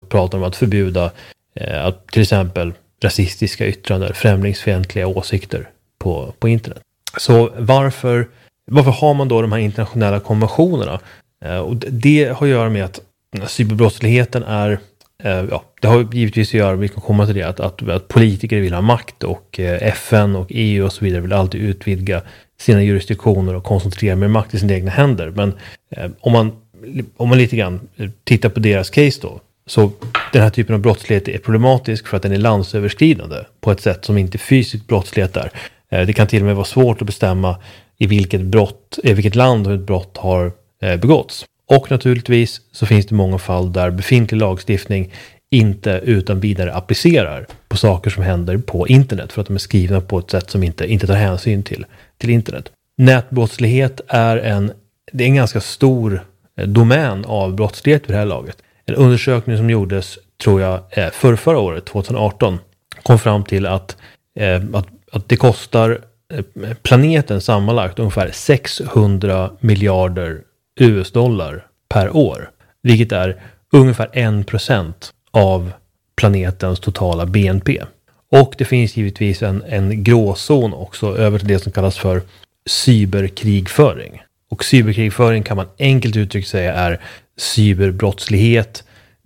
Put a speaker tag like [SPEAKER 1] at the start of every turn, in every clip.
[SPEAKER 1] pratar om att förbjuda att till exempel rasistiska yttranden, främlingsfientliga åsikter på internet. Så varför har man då de här internationella konventionerna? Och det har att göra med att cyberbrottsligheten är, det har givetvis att göra, vi kan komma till det, att politiker vill ha makt och FN och EU och så vidare vill alltid utvidga sina jurisdiktioner och koncentrera mer makt i sina egna händer. Men om man lite grann tittar på deras case då, så den här typen av brottslighet är problematisk för att den är landsöverskridande på ett sätt som inte fysisk brottslighet är. Det kan till och med vara svårt att bestämma i vilket land ett brott har begåtts. Och naturligtvis så finns det många fall där befintlig lagstiftning inte utan vidare applicerar på saker som händer på internet för att de är skrivna på ett sätt som inte tar hänsyn till internet. Nätbrottslighet är en ganska stor domän av brottslighet vid det här laget. En undersökning som gjordes, tror jag, förra året, 2018, kom fram till att det kostar planeten sammanlagt ungefär 600 miljarder US-dollar per år, vilket är ungefär 1% av planetens totala BNP. Och det finns givetvis en gråzon också över till det som kallas för cyberkrigföring. Och cyberkrigföring kan man enkelt uttryckt säga är cyberbrottslighet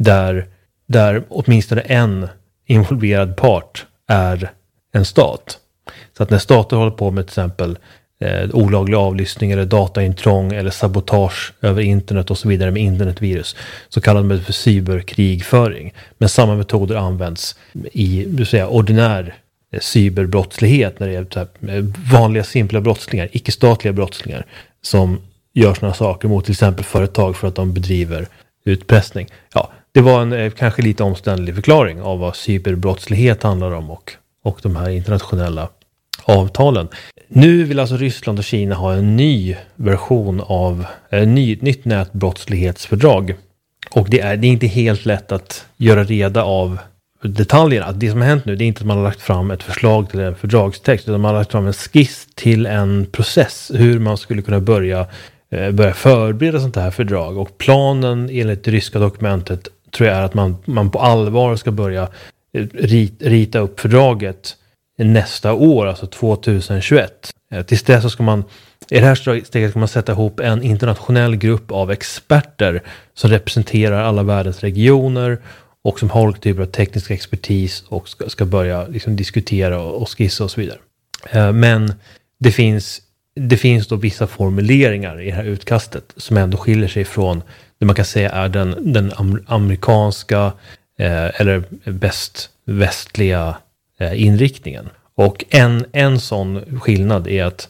[SPEAKER 1] där åtminstone en involverad part är en stat. Så att när stater håller på med till exempel olaglig avlyssning eller dataintrång eller sabotage över internet och så vidare med internetvirus, så kallar man det för cyberkrigföring. Men samma metoder används i ordinär cyberbrottslighet när det är vanliga simpla brottslingar, icke-statliga brottslingar som gör sådana saker mot till exempel företag för att de bedriver utpressning. Ja, det var en kanske lite omständlig förklaring av vad cyberbrottslighet handlar om och de här internationella avtalen. Nu vill alltså Ryssland och Kina ha en ny version av nytt nätbrottslighetsfördrag. Och det är inte helt lätt att göra reda av detaljerna. Det som har hänt nu, det är inte att man har lagt fram ett förslag till en fördragstext, utan man har lagt fram en skiss till en process hur man skulle kunna börja förbereda sånt här fördrag. Och planen enligt det ryska dokumentet tror jag är att man på allvar ska börja rita upp fördraget nästa år, alltså 2021. Tills dess så ska man, i det här steget ska man sätta ihop en internationell grupp av experter som representerar alla världens regioner och som har olika typer av teknisk expertis och ska börja liksom diskutera och skissa och så vidare. Men det finns då vissa formuleringar i det här utkastet som ändå skiljer sig från det man kan säga är den amerikanska eller västliga inriktningen. Och en sån skillnad är att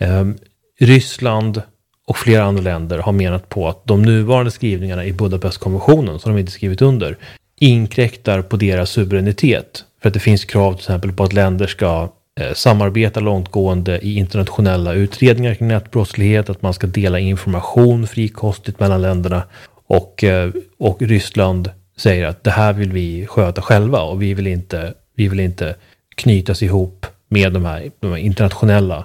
[SPEAKER 1] Ryssland och flera andra länder har menat på att de nuvarande skrivningarna i Budapestkonventionen som de inte skrivit under inkräktar på deras suveränitet. För att det finns krav till exempel på att länder ska samarbeta långtgående i internationella utredningar kring nätbrottslighet, att man ska dela information frikostigt mellan länderna och Ryssland säger att det här vill vi sköta själva och vi vill inte knytas ihop med de här internationella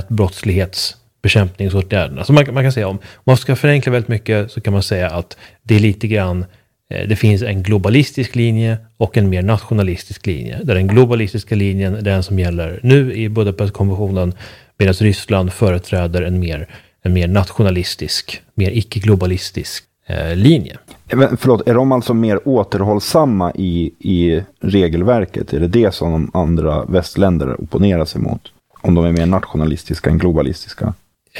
[SPEAKER 1] nätbrottslighetsbekämpningsåtgärderna. Så man kan säga om man ska förenkla väldigt mycket så kan man säga att det är lite grann det finns en globalistisk linje och en mer nationalistisk linje. Där den globalistiska linjen är den som gäller nu i Budapestkonventionen medan Ryssland företräder en mer nationalistisk, mer icke-globalistisk linje.
[SPEAKER 2] Men, förlåt, är de alltså mer återhållsamma i regelverket? Är det som de andra västländer opponerar sig mot? Om de är mer nationalistiska än globalistiska?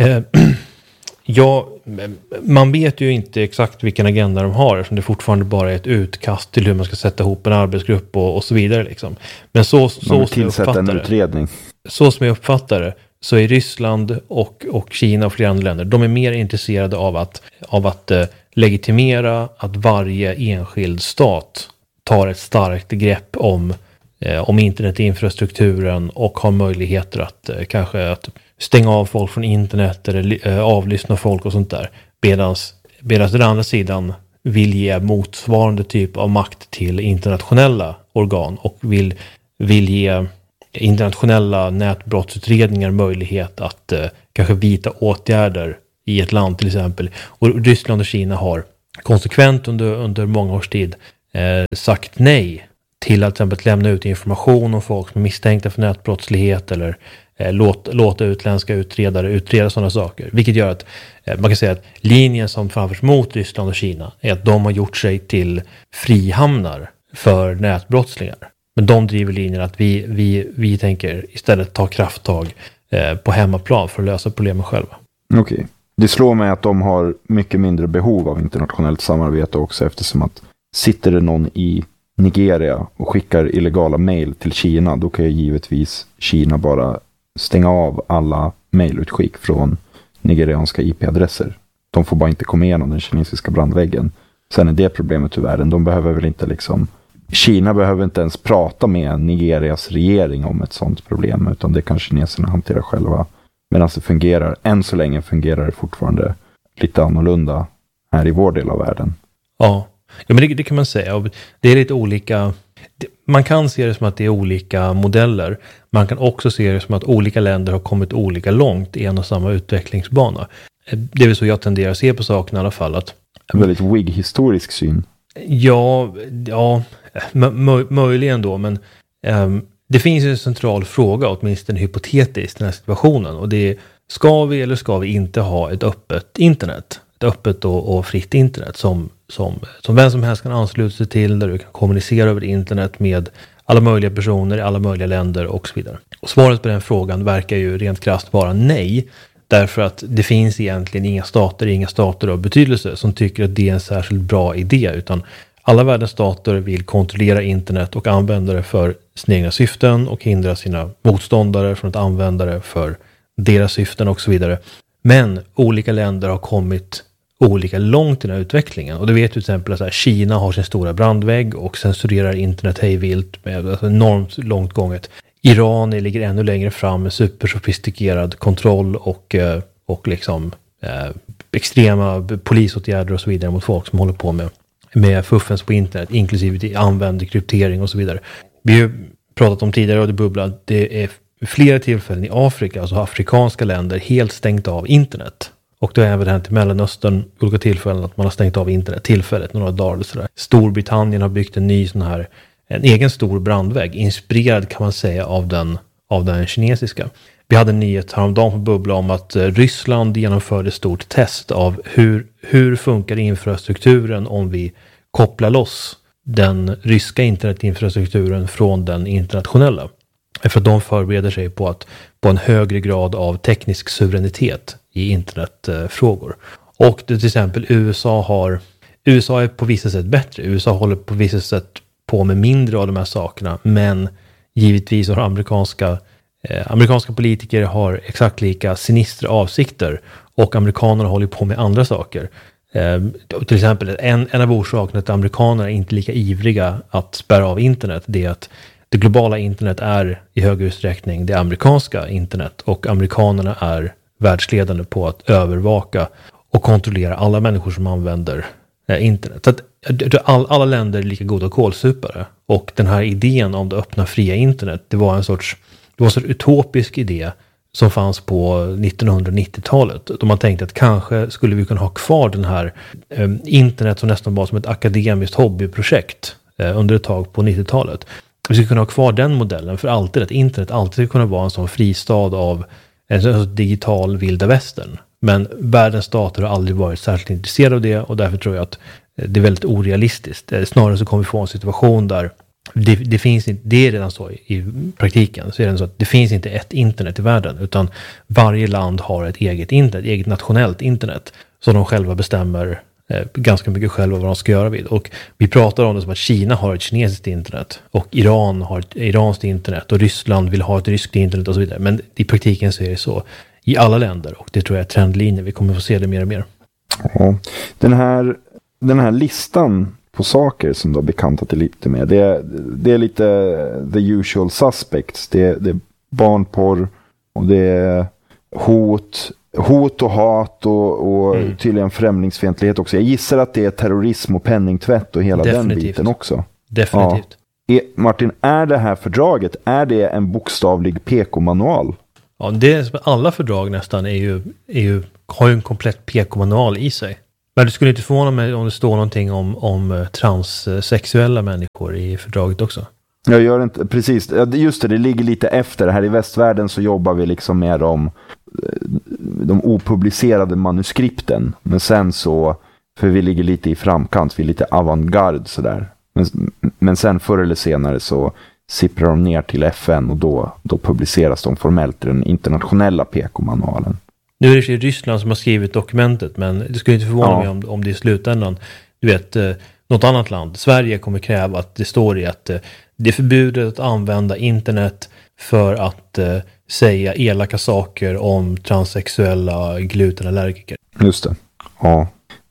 [SPEAKER 1] Ja, man vet ju inte exakt vilken agenda de har eftersom det fortfarande bara är ett utkast till hur man ska sätta ihop en arbetsgrupp och så vidare liksom. Men så som jag uppfattar det så är Ryssland och Kina och flera andra länder, de är mer intresserade av att legitimera att varje enskild stat tar ett starkt grepp om internetinfrastrukturen och har möjligheter att kanske att stänga av folk från internet eller avlyssna folk och sånt där. Medan den andra sidan vill ge motsvarande typ av makt till internationella organ och vill ge internationella nätbrottsutredningar möjlighet att kanske vidta åtgärder i ett land till exempel. Och Ryssland och Kina har konsekvent under många års tid sagt nej till att till exempel lämna ut information om folk som är misstänkta för nätbrottslighet eller låta utländska utredare utreda sådana saker. Vilket gör att man kan säga att linjen som framförs mot Ryssland och Kina är att de har gjort sig till frihamnar för nätbrottslingar. Men de driver linjen att vi tänker istället ta krafttag på hemmaplan för att lösa problemen själva.
[SPEAKER 2] Okej. Det slår mig att de har mycket mindre behov av internationellt samarbete också, eftersom att sitter det någon i Nigeria och skickar illegala mejl till Kina, då kan ju givetvis Kina bara stänga av alla mejlutskick från nigerianska IP-adresser. De får bara inte komma igenom den kinesiska brandväggen. Sen är det problemet i världen. De behöver väl inte Kina behöver inte ens prata med Nigerias regering om ett sånt problem, utan det kan kineserna hantera själva. Medan det fungerar, än så länge fungerar det fortfarande lite annorlunda här i vår del av världen.
[SPEAKER 1] Ja, men det kan man säga. Och det är lite olika. Man kan se det som att det är olika modeller. Man kan också se det som att olika länder har kommit olika långt i en och samma utvecklingsbana. Det är väl så jag tenderar att se på saken i alla fall. Att,
[SPEAKER 2] en väldigt Whig-historisk syn.
[SPEAKER 1] Ja, möjligen då, men det finns ju en central fråga, åtminstone hypotetiskt, i den här situationen. Och det är, ska vi eller ska vi inte ha ett öppet internet? Ett öppet och fritt internet som vem som helst kan ansluta sig till, där du kan kommunicera över internet med alla möjliga personer i alla möjliga länder och så vidare. Och svaret på den frågan verkar ju rent krasst vara nej. Därför att det finns egentligen inga stater av betydelse som tycker att det är en särskilt bra idé, utan alla världens stater vill kontrollera internet och använda det för sina egna syften och hindra sina motståndare från att använda det för deras syften och så vidare. Men olika länder har kommit olika långt i den här utvecklingen. Och det vet till exempel att Kina har sin stora brandvägg och censurerar internet hejvilt med enormt långt gånget. Iran ligger ännu längre fram med supersofistikerad kontroll och liksom extrema polisåtgärder och så vidare mot folk som håller på med fuffens på internet, inklusive använder kryptering och så vidare. Vi har pratat om tidigare och det bubblar, det är flera tillfällen i Afrika, alltså afrikanska länder, helt stängt av internet. Och det har även hänt i Mellanöstern olika tillfällen att man har stängt av internet tillfället några dagar eller sådär. Storbritannien har byggt en egen stor brandvägg, inspirerad kan man säga av den kinesiska. Vi hade en nyhet häromdagen på bubbla om att Ryssland genomförde ett stort test av hur funkar infrastrukturen om vi kopplar loss den ryska internetinfrastrukturen från den internationella. För att de förbereder sig på en högre grad av teknisk suveränitet i internetfrågor. Och det, till exempel USA är på vissa sätt bättre. USA håller på vissa sätt på med mindre av de här sakerna, men givetvis har amerikanska politiker har exakt lika sinistra avsikter och amerikanerna håller på med andra saker. Till exempel en av orsakerna att amerikanerna är inte lika ivriga att spärra av internet, det är att det globala internet är i högre utsträckning det amerikanska internet och amerikanerna är världsledande på att övervaka och kontrollera alla människor som använder internet. Så att alla länder är lika goda kålsupare, och den här idén om det öppna fria internet, det var en sorts utopisk idé som fanns på 1990-talet. Då man tänkte att kanske skulle vi kunna ha kvar den här internet som nästan var som ett akademiskt hobbyprojekt under ett tag på 90-talet. Vi skulle kunna ha kvar den modellen för alltid, att internet alltid skulle kunna vara en sån fristad av en digital vilda västern. Men världens stater har aldrig varit särskilt intresserade av det, och därför tror jag att det är väldigt orealistiskt. Snarare så kommer vi få en situation där det finns inte, det är redan så i praktiken, så är det så att det finns inte ett internet i världen, utan varje land har ett eget internet, eget nationellt internet, så de själva bestämmer ganska mycket själva vad de ska göra vid. Och vi pratar om det som att Kina har ett kinesiskt internet och Iran har ett iranskt internet och Ryssland vill ha ett ryskt internet och så vidare. Men i praktiken så är det så i alla länder, och det tror jag är trendlinjen. Vi kommer få se det mer och mer.
[SPEAKER 2] Ja, den här listan på saker som du har bekantat dig lite med, det är lite the usual suspects. Det är barnporr och det är hot och hat och tydligen främlingsfientlighet också. Jag gissar att det är terrorism och penningtvätt och hela den biten också.
[SPEAKER 1] Definitivt.
[SPEAKER 2] Ja. Martin, är det här fördraget, är det en bokstavlig PK-manual?
[SPEAKER 1] Ja, det är som alla fördrag nästan har ju en komplett PK-manual i sig. Men det skulle inte förvåna mig om det står någonting om transsexuella människor i fördraget också.
[SPEAKER 2] Jag gör inte, precis. Just det ligger lite efter. Här i västvärlden så jobbar vi liksom med de opublicerade manuskripten. Men sen så, för vi ligger lite i framkant, vi är lite avantgarde sådär. Men sen förr eller senare så sipprar de ner till FN och då publiceras de formellt i den internationella PK-manualen.
[SPEAKER 1] Nu är det Ryssland som har skrivit dokumentet, men det skulle inte förvåna mig om det i slutändan, du vet, något annat land, Sverige kommer kräva att det står i att det är förbjudet att använda internet för att säga elaka saker om transsexuella glutenallergiker.
[SPEAKER 2] Just det. Ja.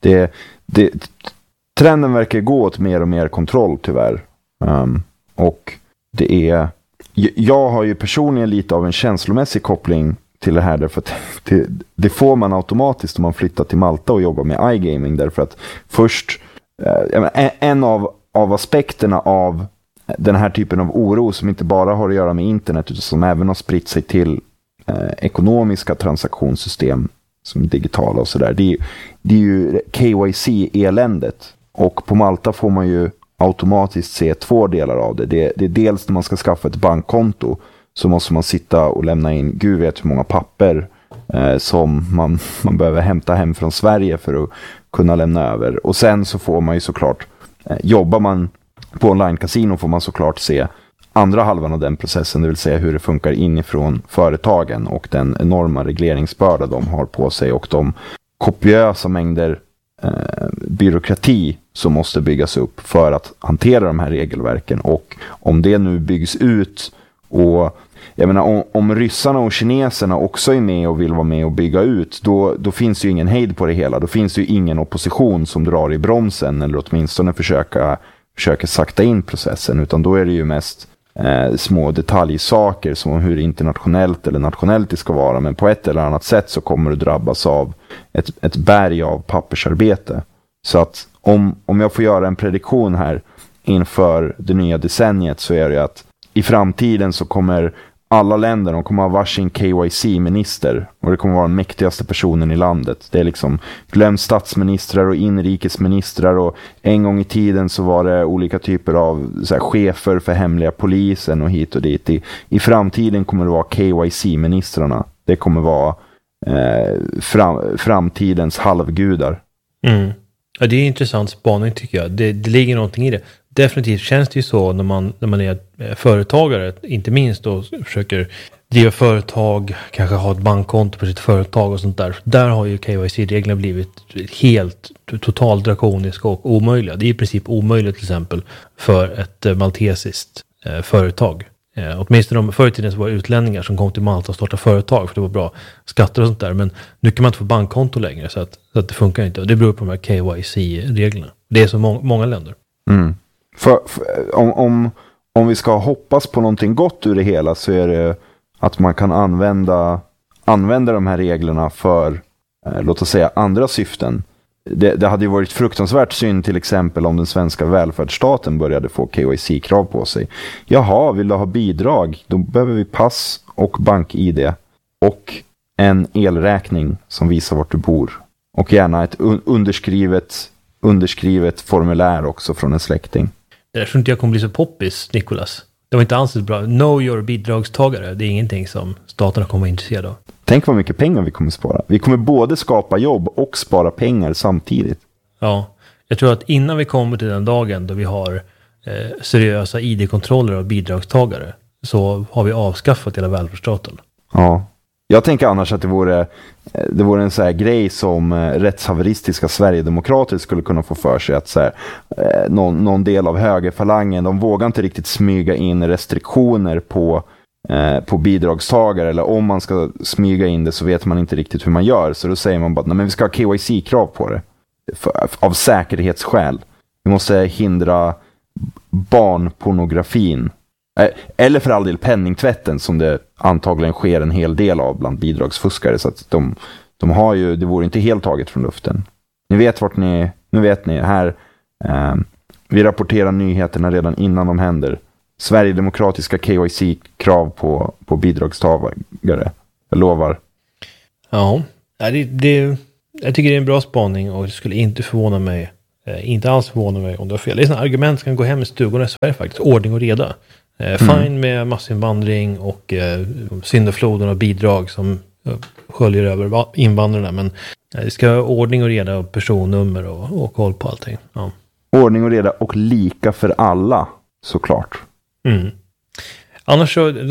[SPEAKER 2] Trenden verkar gå åt mer och mer kontroll tyvärr. Och det är... Jag har ju personligen lite av en känslomässig koppling till det här, därför att det får man automatiskt om man flyttar till Malta och jobbar med iGaming, därför att först en av aspekterna av den här typen av oro som inte bara har att göra med internet utan som även har spritt sig till ekonomiska transaktionssystem som digitala och sådär, det är ju KYC-eländet, och på Malta får man ju automatiskt se två delar av det. Det är dels när man ska skaffa ett bankkonto, så måste man sitta och lämna in gud vet hur många papper som man behöver hämta hem från Sverige för att kunna lämna över. Och sen så får man ju såklart, jobbar man på online-casino får man såklart se andra halvan av den processen, det vill säga hur det funkar inifrån företagen och den enorma regleringsbörda de har på sig och de kopiösa mängder byråkrati som måste byggas upp för att hantera de här regelverken. Och om det nu byggs ut, och jag menar om ryssarna och kineserna också är med och vill vara med och bygga ut, då finns det ju ingen hejd på det hela. Då finns det ju ingen opposition som drar i bromsen eller åtminstone försöker sakta in processen, utan då är det ju mest små detaljsaker som hur internationellt eller nationellt det ska vara, men på ett eller annat sätt så kommer det drabbas av ett berg av pappersarbete. Så att om jag får göra en prediktion här inför det nya decenniet, så är det att i framtiden så kommer alla länder, de kommer ha varsin KYC-minister, och det kommer vara den mäktigaste personen i landet. Det är liksom glömt statsministrar och inrikesministrar, och en gång i tiden så var det olika typer av så här, chefer för hemliga polisen och hit och dit. I framtiden kommer det vara KYC-ministrarna. Det kommer vara framtidens halvgudar.
[SPEAKER 1] Mm. Ja, det är en intressant spaning tycker jag. Det ligger någonting i det. Definitivt känns det ju så när man är företagare, inte minst då försöker driva företag, kanske ha ett bankkonto på sitt företag och sånt där. Där har ju KYC-reglerna blivit helt totalt drakoniska och omöjliga. Det är i princip omöjligt till exempel för ett maltesiskt företag. Åtminstone förr i tiden så var det utlänningar som kom till Malta och startade företag för det var bra skatter och sånt där. Men nu kan man inte få bankkonto längre så att det funkar inte. Och det beror på de här KYC-reglerna. Det är så många länder.
[SPEAKER 2] Mm. Om vi ska hoppas på någonting gott ur det hela, så är det att man kan använda de här reglerna för låt oss säga andra syften. Det hade ju varit fruktansvärt synd till exempel om den svenska välfärdsstaten började få KYC-krav på sig. Jaha, vill du ha bidrag? Då behöver vi pass och bank-ID och en elräkning som visar vart du bor. Och gärna ett underskrivet formulär också från en släkting.
[SPEAKER 1] Det tror inte jag kommer bli så poppis, Nicholas. Det var inte alls bra. Know your bidragstagare. Det är ingenting som staterna kommer vara intresserade av.
[SPEAKER 2] Tänk vad mycket pengar vi kommer spara. Vi kommer både skapa jobb och spara pengar samtidigt.
[SPEAKER 1] Ja, jag tror att innan vi kommer till den dagen då vi har seriösa ID-kontroller av bidragstagare, så har vi avskaffat hela välfärdsstaten.
[SPEAKER 2] Ja. Jag tänker annars att det vore en så här grej som rättshaveristiska Sverigedemokrater skulle kunna få för sig, att så här, någon del av högerfalangen, de vågar inte riktigt smyga in restriktioner på bidragstagare, eller om man ska smyga in det så vet man inte riktigt hur man gör, så då säger man bara, nej men vi ska ha KYC-krav på det av säkerhetsskäl. Vi måste hindra barnpornografin. Eller för all del penningtvätten, som det antagligen sker en hel del av bland bidragsfuskare, så att de har ju, det vore inte helt taget från luften. Nu vet ni här, vi rapporterar nyheterna redan innan de händer. Sverigedemokratiska KYC-krav på bidragstagare. Jag lovar.
[SPEAKER 1] Ja, Jag tycker det är en bra spaning och det skulle inte förvåna mig, inte alls förvåna mig om det var fel. Det är sådana argument som kan gå hem i stugorna i Sverige faktiskt. Ordning och reda. Fine med massinvandring och syndafloden och bidrag som sköljer över invandrarna. Men det ska vara ordning och reda och personnummer och koll på allting. Ja.
[SPEAKER 2] Ordning och reda och lika för alla, såklart.
[SPEAKER 1] Annars så, den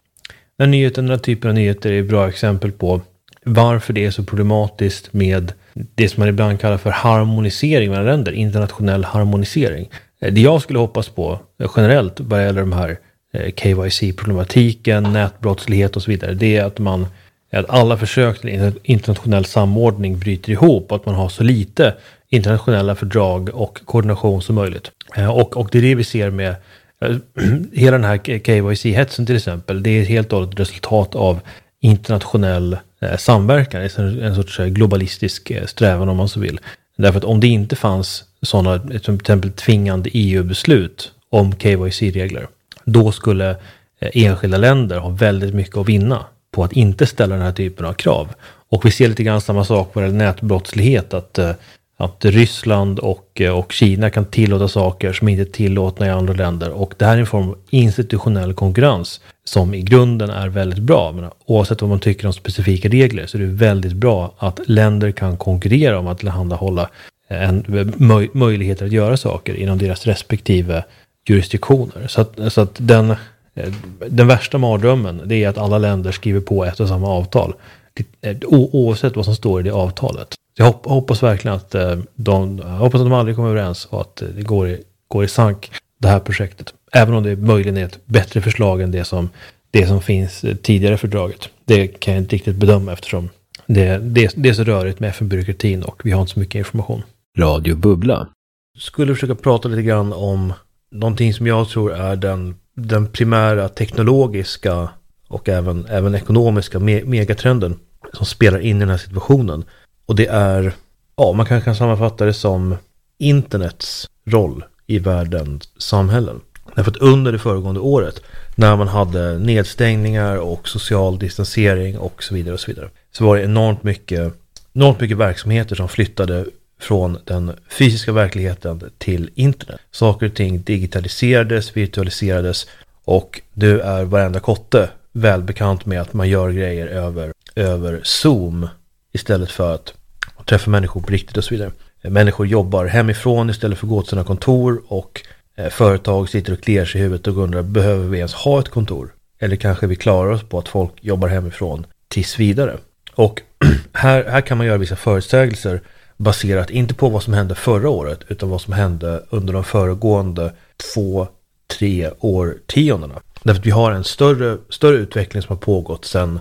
[SPEAKER 1] här typen av nyheter är ett bra exempel på varför det är så problematiskt med det som man ibland kallar för harmonisering mellan länder, internationell harmonisering. Det jag skulle hoppas på generellt vad gäller de här KYC-problematiken, nätbrottslighet och så vidare, det är att alla försök till internationell samordning bryter ihop och att man har så lite internationella fördrag och koordination som möjligt. Och det är det vi ser med hela den här KYC-hetsen till exempel. Det är helt och hållet resultat av internationell samverkan, en sorts globalistisk strävan om man så vill. Därför att om det inte fanns sådana till exempel tvingande EU-beslut om KYC-regler, då skulle enskilda länder ha väldigt mycket att vinna på att inte ställa den här typen av krav. Och vi ser lite grann samma sak på nätbrottslighet, att Ryssland och Kina kan tillåta saker som inte är tillåtna i andra länder. Och det här är en form av institutionell konkurrens som i grunden är väldigt bra. Men oavsett vad man tycker om specifika regler så är det väldigt bra att länder kan konkurrera om att tillhandahålla möjligheter att göra saker inom deras respektive jurisdiktioner. Så att den värsta mardrömmen, det är att alla länder skriver på ett och samma avtal. Oavsett vad som står i det avtalet. Jag hoppas verkligen att de aldrig kommer överens och att det går i sank, det här projektet. Även om det möjligen är ett bättre förslag än det som finns tidigare i fördraget. Det kan jag inte riktigt bedöma eftersom det är så rörigt med FN-byråkratin och vi har inte så mycket information.
[SPEAKER 3] Radio Bubbla.
[SPEAKER 1] Skulle försöka prata lite grann om någonting som jag tror är den primära teknologiska och även ekonomiska megatrenden som spelar in i den här situationen. Och det är, man kan sammanfatta det som internets roll i världens samhällen. Därför att under det föregående året, när man hade nedstängningar och social distansering och så vidare, så var det enormt mycket verksamheter som flyttade från den fysiska verkligheten till internet. Saker och ting digitaliserades, virtualiserades och nu är varenda kotte välbekant med att man gör grejer över Zoom istället för att träffa människor på riktigt och så vidare. Människor jobbar hemifrån istället för att gå till sina kontor och företag sitter och kliar sig i huvudet och undrar, behöver vi ens ha ett kontor? Eller kanske vi klarar oss på att folk jobbar hemifrån tills vidare. Och här kan man göra vissa förutsägelser baserat inte på vad som hände förra året utan vad som hände under de föregående 2-3 årtiondena. Därför att vi har en större utveckling som har pågått sen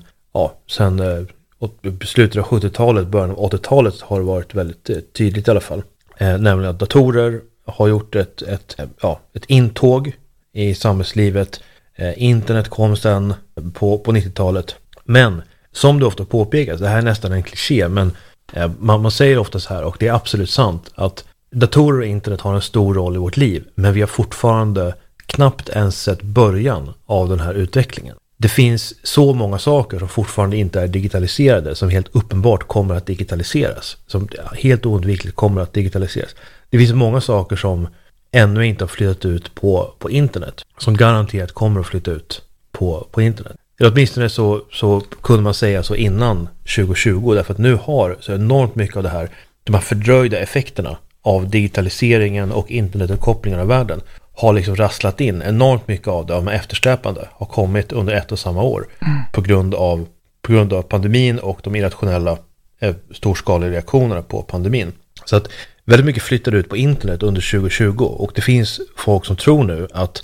[SPEAKER 1] slutet av 70-talet, början av 80-talet har det varit väldigt tydligt i alla fall. Nämligen att datorer har gjort ett intåg i samhällslivet. Internet kom sen på 90-talet. Men som det ofta påpekas, det här är nästan en kliché, men man säger ofta så här, och det är absolut sant, att datorer och internet har en stor roll i vårt liv, men vi har fortfarande knappt ens sett början av den här utvecklingen. Det finns så många saker som fortfarande inte är digitaliserade som helt uppenbart kommer att digitaliseras. Som helt oundvikligt kommer att digitaliseras. Det finns många saker som ännu inte har flyttat ut på internet. Som garanterat kommer att flytta ut på internet. Eller åtminstone så kunde man säga så innan 2020. Därför att nu har så enormt mycket av det här, de här fördröjda effekterna av digitaliseringen och internetuppkopplingen av världen har liksom rasslat in. Enormt mycket av det, av eftersläpande, har kommit under ett och samma år på grund av pandemin och de irrationella storskaliga reaktionerna på pandemin. Så att väldigt mycket flyttade ut på internet under 2020 och det finns folk som tror nu att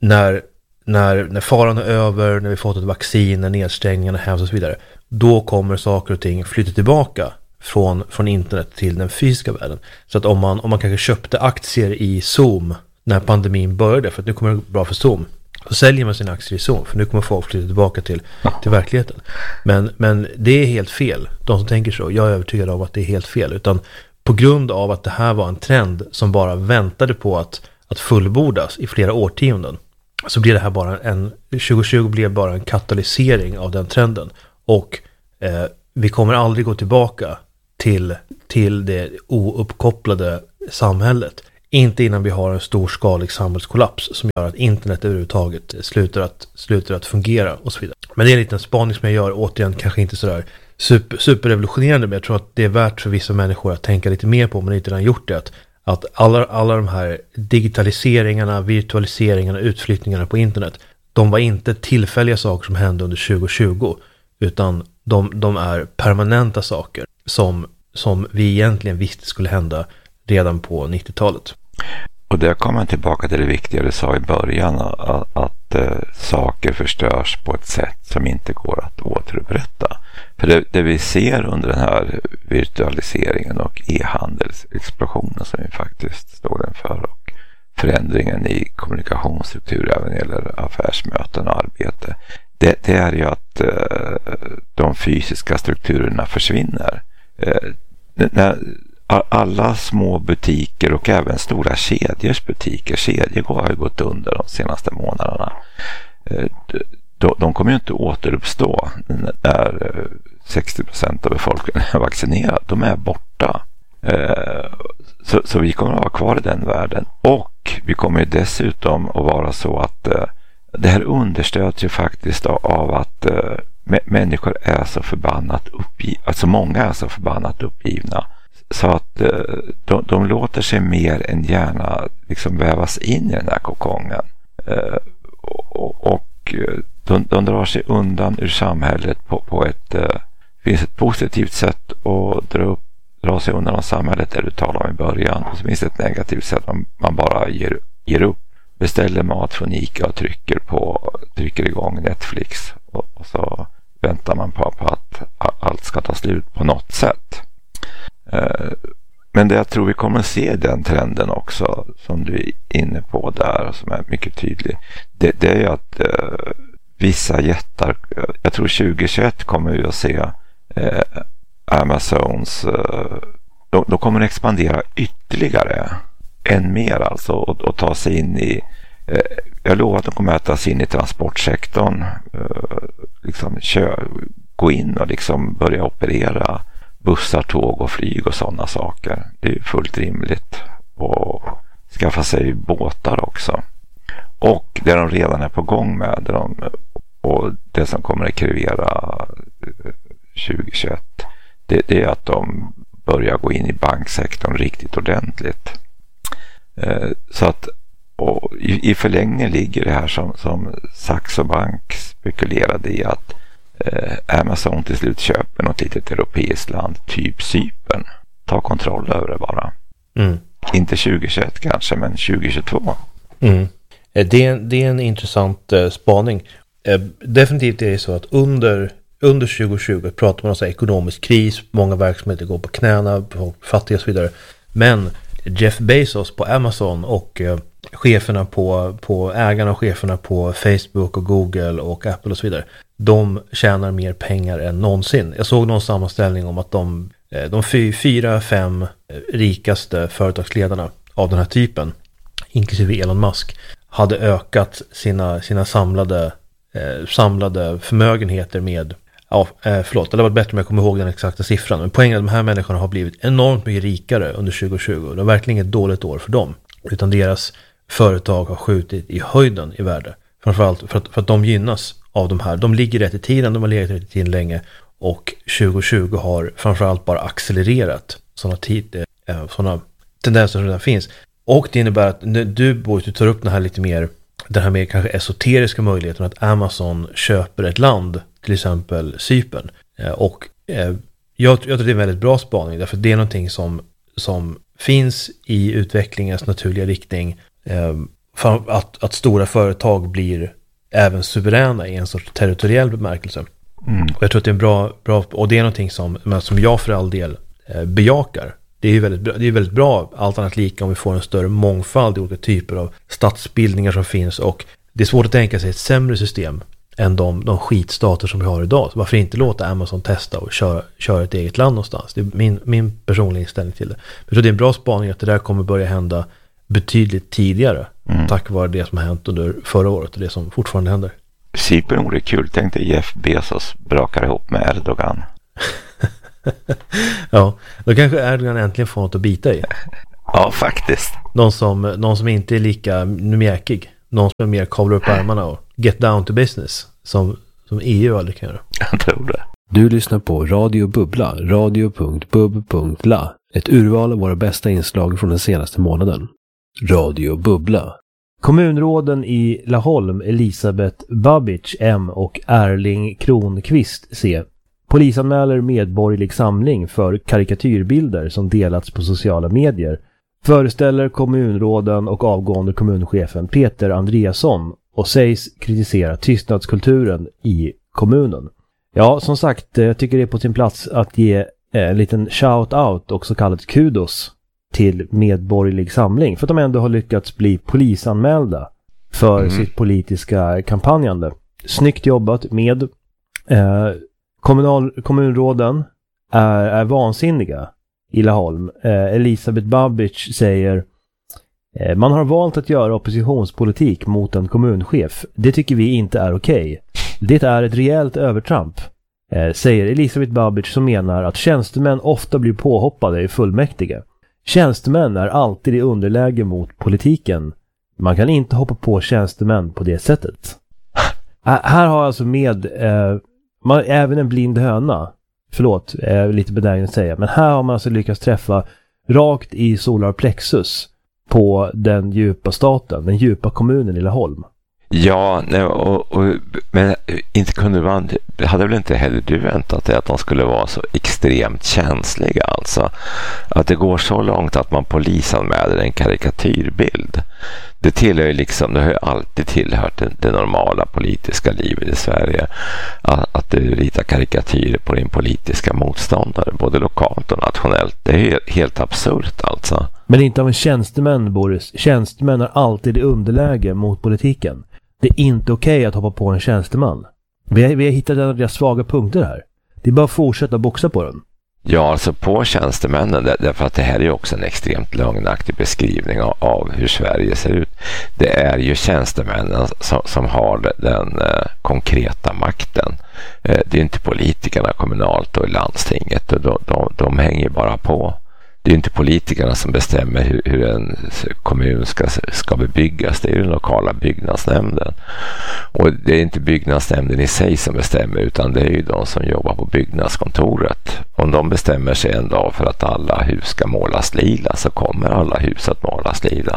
[SPEAKER 1] när faran är över, när vi fått ett vaccin, när nedstängningarna hävs och så vidare, då kommer saker och ting flytta tillbaka från internet till den fysiska världen. Så att om man kanske köpte aktier i Zoom när pandemin började, för att nu kommer det bra för Zoom, så säljer man sina aktier i Zoom, för nu kommer folk flytta tillbaka till verkligheten. Men det är helt fel. De som tänker så, jag är övertygad om att det är helt fel. Utan på grund av att det här var en trend som bara väntade på att fullbordas i flera årtionden, så blir det här 2020 blev bara en katalysering av den trenden. Och vi kommer aldrig gå tillbaka till det ouppkopplade samhället. Inte innan vi har en storskalig samhällskollaps som gör att internet överhuvudtaget slutar att fungera och så vidare. Men det är en liten spaning som jag gör, återigen kanske inte sådär superrevolutionerande, men jag tror att det är värt för vissa människor att tänka lite mer på om man inte redan gjort det. Att alla de här digitaliseringarna, virtualiseringarna, utflyttningarna på internet, de var inte tillfälliga saker som hände under 2020, utan de är permanenta saker som vi egentligen visste skulle hända redan på 90-talet.
[SPEAKER 3] Och där kommer man tillbaka till det viktiga du sa i början, att saker förstörs på ett sätt som inte går att återupprätta. För det vi ser under den här virtualiseringen och e-handelsexplosionen som vi faktiskt står inför, och förändringen i kommunikationsstruktur även när det gäller affärsmöten och arbete, det är ju att de fysiska strukturerna försvinner. När alla små butiker och även stora kedjors butiker, kedjor har ju gått under de senaste månaderna. De kommer ju inte återuppstå när 60% av befolkningen är vaccinerad. De är borta. Så vi kommer att vara kvar i den världen. Och vi kommer ju dessutom att vara så att det här understöds ju faktiskt av att människor är så förbannat uppgivna. Alltså många är så förbannat uppgivna. Så att de låter sig mer än gärna liksom vävas in i den här kokongen. Och de drar sig undan ur samhället på ett finns ett positivt sätt att dra sig undan av samhället, där du talade om i början. Och så finns det ett negativt sätt, man bara ger upp, beställer mat från ICA och trycker igång Netflix och så väntar man på att allt ska ta slut på något sätt. Men det jag tror vi kommer att se den trenden också, som du är inne på där och som är mycket tydlig, det är ju att vissa jättar, jag tror 2021 kommer vi att se Amazons, de kommer att expandera ytterligare än mer alltså, och ta sig in i, jag lovar att de kommer att ta sig in i transportsektorn, liksom gå in och liksom börja operera bussar, tåg och flyg och sådana saker. Det är fullt rimligt. Och skaffa sig båtar också. Och det de redan är på gång med, och det som kommer att krevera 2021, det är att de börjar gå in i banksektorn riktigt ordentligt. Så att i förlängningen ligger det här som Saxo Bank spekulerade i, att Amazon till slut köper något litet europeiskt land, typ Cypern. Ta kontroll över det bara. Inte 2021 kanske, men 2022.
[SPEAKER 1] Det är en intressant spaning. Definitivt är det så att under 2020 pratar man om så ekonomisk kris, många verksamheter går på knäna, fattiga och så vidare. Men Jeff Bezos på Amazon och cheferna på ägarna och cheferna på Facebook och Google och Apple och så vidare, de tjänar mer pengar än någonsin. Jag såg någon sammanställning om att de 4-5 rikaste företagsledarna av den här typen, inklusive Elon Musk, hade ökat sina samlade förmögenheter med, det hade varit bättre om jag kommer ihåg den exakta siffran, men poängen är att de här människorna har blivit enormt mycket rikare under 2020. Det var verkligen ett dåligt år för dem, utan deras företag har skjutit i höjden i värde. Framförallt för att de gynnas av de här. De ligger rätt i tiden, de har legat rätt i tiden länge, och 2020 har framförallt bara accelererat sådana tendenser som redan finns. Och det innebär att du tar upp den här mer kanske esoteriska möjligheten att Amazon köper ett land, till exempel Cypern. Och jag tror det är en väldigt bra spaning, därför att det är någonting som finns i utvecklingens naturliga riktning, att stora företag blir även suveräna i en sorts territoriell bemärkelse. Och jag tror att det är bra, och det är någonting som jag för all del bejakar. Det är väldigt bra, allt annat lika, om vi får en större mångfald i olika typer av statsbildningar som finns, och det är svårt att tänka sig ett sämre system än de skitstater som vi har idag. Så varför inte låta Amazon testa och köra ett eget land någonstans? Det är min personliga inställning till det. Jag tror det är en bra spaning att det där kommer börja hända betydligt tidigare, tack vare det som har hänt under förra året och det som fortfarande händer.
[SPEAKER 3] Cypern vore kul, tänkte Jeff Bezos brakar ihop med Erdogan.
[SPEAKER 1] Ja, då kanske Erdogan äntligen får något att bita i.
[SPEAKER 3] Ja, faktiskt.
[SPEAKER 1] Någon som inte är lika mjäkig. Någon som är mer kavlar upp ärmarna och get down to business. Som EU aldrig kan göra.
[SPEAKER 3] Jag tror det.
[SPEAKER 4] Du lyssnar på Radio Bubbla, radio.bub.la. Ett urval av våra bästa inslag från den senaste månaden. Radio Bubbla.
[SPEAKER 1] Kommunråden i Laholm, Elisabeth Babic, M och Erling Kronqvist, C. Polisanmäler medborgerlig samling för karikatyrbilder som delats på sociala medier. Föreställer kommunråden och avgående kommunchefen Peter Andreasson och sägs kritisera tystnadskulturen i kommunen. Ja, som sagt, jag tycker det är på sin plats att ge en liten shout-out och så kallat kudos till medborgerlig samling för att de ändå har lyckats bli polisanmälda för sitt politiska kampanjande. Snyggt jobbat med kommunråden är vansinniga i Laholm. Elisabeth Babic säger man har valt att göra oppositionspolitik mot en kommunchef. Det tycker vi inte är okej. Det är ett rejält övertramp, säger Elisabeth Babic, som menar att tjänstemän ofta blir påhoppade i fullmäktige. Tjänstemän är alltid i underläge mot politiken. Man kan inte hoppa på tjänstemän på det sättet. Här har alltså även en blind höna, förlåt, lite benägen att säga, men här har man alltså lyckats träffa rakt i solar plexus på den djupa staten, den djupa kommunen i Laholm.
[SPEAKER 3] Ja, men inte kunde man, hade väl inte heller du väntat dig att de skulle vara så extremt känsliga, alltså att det går så långt att man polisanmäler en karikatyrbild. Det tillhör ju liksom, det har ju alltid tillhört det normala politiska livet i Sverige att du ritar karikatyrer på din politiska motståndare, både lokalt och nationellt. Det är helt absurt alltså.
[SPEAKER 1] Men inte av en tjänstemän, Boris. Tjänstemän är alltid i underläge mot politiken. Det är inte okej att hoppa på en tjänsteman. Vi har hittat deras svaga punkter här. Det är bara att fortsätta boxa på den.
[SPEAKER 3] Ja, alltså på tjänstemännen, därför att det här är ju också en extremt lögnaktig beskrivning av hur Sverige ser ut. Det är ju tjänstemännen som har den konkreta makten. Det är inte politikerna kommunalt och i landstinget. De hänger bara på. Det är inte politikerna som bestämmer hur en kommun ska bebyggas. Det är den lokala byggnadsnämnden. Och det är inte byggnadsnämnden i sig som bestämmer, utan det är ju de som jobbar på byggnadskontoret. Om de bestämmer sig en dag för att alla hus ska målas lila, så kommer alla hus att målas lila.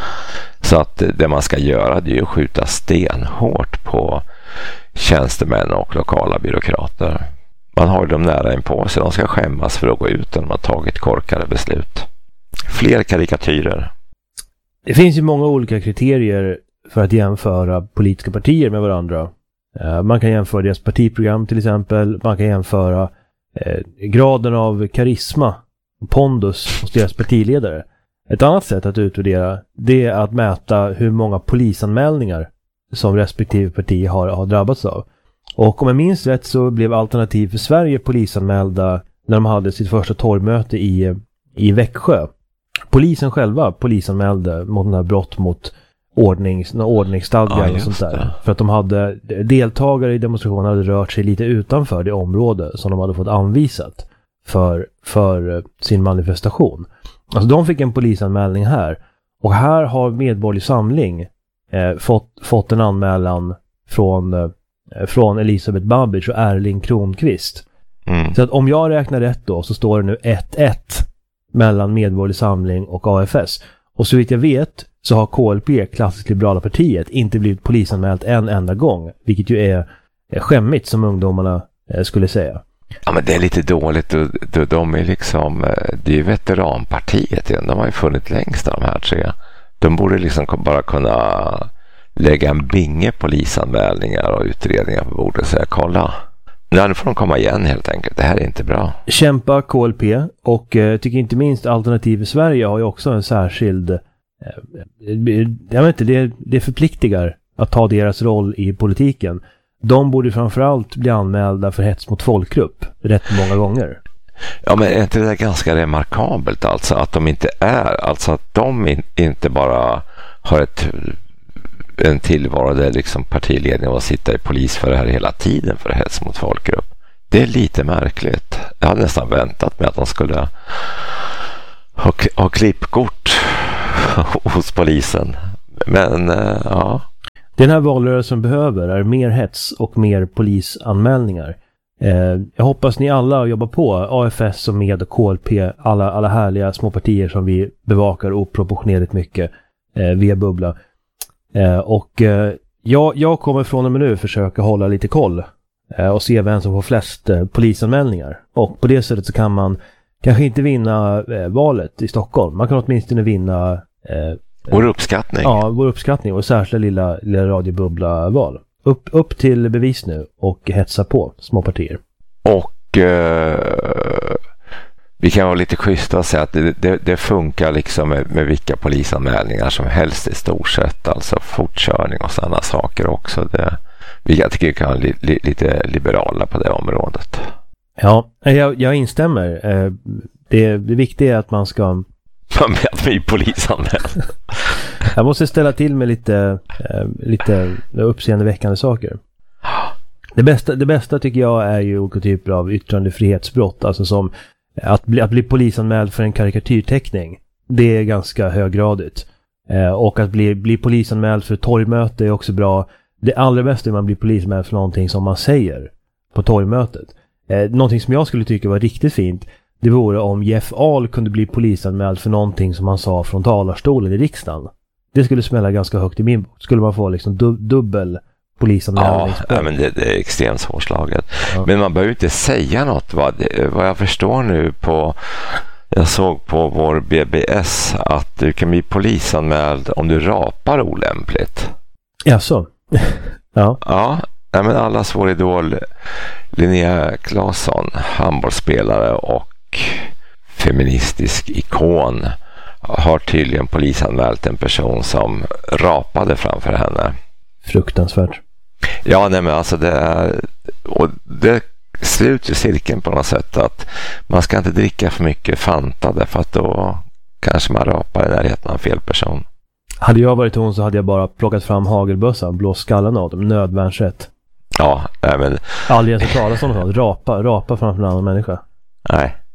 [SPEAKER 3] Så att det man ska göra, det är att skjuta stenhårt på tjänstemän och lokala byråkrater. Man har dem nära in på sig. De ska skämmas för att gå ut när de har tagit korkade beslut. Fler karikatyrer.
[SPEAKER 1] Det finns ju många olika kriterier för att jämföra politiska partier med varandra. Man kan jämföra deras partiprogram till exempel. Man kan jämföra graden av karisma och pondus hos deras partiledare. Ett annat sätt att utvärdera, det är att mäta hur många polisanmälningar som respektive parti har drabbats av. Och om jag minns rätt så blev Alternativ för Sverige polisanmälda när de hade sitt första torgmöte i Växjö. Polisen själva polisanmälde mot den här brott mot ordningsstadgan och sånt där. För att de hade deltagare i demonstrationen hade rört sig lite utanför det område som de hade fått anvisat för sin manifestation. Alltså de fick en polisanmälning här. Och här har Medborgerlig Samling fått en anmälan från Elisabeth Babic och Erling Kronqvist. Så att om jag räknar rätt då så står det nu 1-1 mellan Medborgerlig Samling och AFS. Och så vitt jag vet så har KLP, Klassiskt Liberala Partiet, inte blivit polisanmält en enda gång. Vilket ju är skämmigt som ungdomarna skulle säga.
[SPEAKER 3] Ja, men det är lite dåligt. De är liksom, det är ju veteranpartiet. De har ju funnit längst av de här tre. De borde liksom bara kunna lägga en binge polisanmälningar och utredningar på bordet och säga kolla. Nu får de komma igen helt enkelt. Det här är inte bra.
[SPEAKER 1] Kämpa KLP och tycker inte minst Alternativ för Sverige har ju också en särskild jag vet inte, det förpliktigar att ta deras roll i politiken. De borde framförallt bli anmälda för hets mot folkgrupp rätt många gånger.
[SPEAKER 3] Ja, men är inte det ganska remarkabelt alltså att de inte är, alltså att de inte bara har en tillvaro där liksom partiledningen var sitta i polis för det här hela tiden för hets mot folkgrupp. Det är lite märkligt. Jag hade nästan väntat mig att de skulle ha klippkort hos polisen. Men ja.
[SPEAKER 4] Den här valrörelsen behöver är mer hets och mer polisanmälningar. Jag hoppas ni alla jobbar på, AFS och med och KLP, alla härliga små partier som vi bevakar oproportionerligt mycket via Bubbla. Jag kommer från och med nu försöka hålla lite koll och se vem som får flest polisanmälningar. Och på det sättet så kan man kanske inte vinna valet i Stockholm. Man kan åtminstone vinna
[SPEAKER 3] vår uppskattning.
[SPEAKER 4] Ja, vår uppskattning och särskilda lilla radiobubbla-val. Upp till bevis nu och hetsa på små partier.
[SPEAKER 3] Och vi kan vara lite schyssta och säga att det funkar liksom med vilka polisanmälningar som helst i stort sett. Alltså fortkörning och sådana saker också. Jag tycker vi kan vara lite liberala på det området.
[SPEAKER 4] Ja, jag instämmer. Det viktiga är att man ska...
[SPEAKER 3] Man blir polisanmäld.
[SPEAKER 4] Jag måste ställa till med lite uppseendeväckande saker. Det bästa tycker jag är ju olika typer av yttrandefrihetsbrott. Alltså som att bli polisanmäld för en karikatyrteckning. Det är ganska höggradigt. Och att bli polisanmäld för torgmöte är också bra. Det allra bästa är att man blir polisanmäld för någonting som man säger på torgmötet. Någonting som jag skulle tycka var riktigt fint, det vore om Jeff Ahl kunde bli polisanmäld för någonting som han sa från talarstolen i riksdagen. Det skulle smälla ganska högt i min bok. Skulle man få liksom dubbel polisanmälning.
[SPEAKER 3] Ja, men det är extremt svårslaget. Ja. Men man behöver ju inte säga något. Vad jag förstår nu jag såg på vår BBS att du kan bli polisanmäld om du rapar olämpligt.
[SPEAKER 4] Jaså? Ja.
[SPEAKER 3] Ja, men allas vår idol Linnea Claesson, handbollsspelare och feministisk ikon, har tydligen polisanmält en person som rapade framför henne.
[SPEAKER 4] Fruktansvärt.
[SPEAKER 3] Ja, nej, men alltså det sluter cirkeln på något sätt, att man ska inte dricka för mycket Fanta därför att då kanske man rapar i närheten av fel person.
[SPEAKER 4] Hade jag varit hon så hade jag bara plockat fram hagelbössan, blåst skallen av dem, nödvärnsrätt.
[SPEAKER 3] Ja, men...
[SPEAKER 4] Aldrig ens talas om sånt. Rapa framför en annan människa.
[SPEAKER 3] Nej.